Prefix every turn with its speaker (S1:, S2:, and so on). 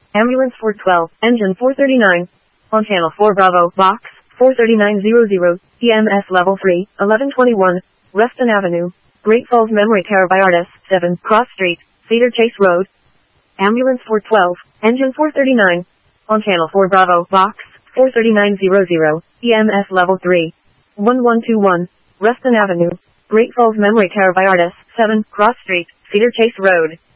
S1: Ambulance 412, engine 439. On channel 4 Bravo, box 43900, EMS level 3, 1121, Reston Avenue, Great Falls Memory Care by Artis, 7, Cross Street, Cedar Chase Road. Ambulance 412, engine 439. On channel 4 Bravo, box 43900, EMS level 3, 1121, Reston Avenue, Great Falls Memory Care by Artis, 7, Cross Street, Cedar Chase Road.